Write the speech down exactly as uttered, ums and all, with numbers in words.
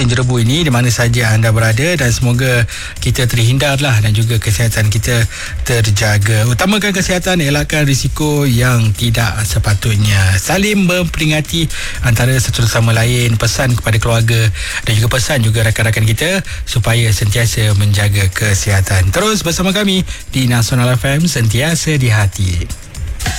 musim jerebu ini di mana saja anda berada, dan semoga kita terhindarlah dan juga kesihatan kita terjaga. Utamakan kesihatan, elakkan risiko yang tidak sepatutnya. Saling memperingati antara satu sama lain, pesan kepada keluarga dan juga pesan juga rakan-rakan kita supaya sentiasa menjaga kesihatan. Terus bersama kami di Nasional F M, sentiasa di hati.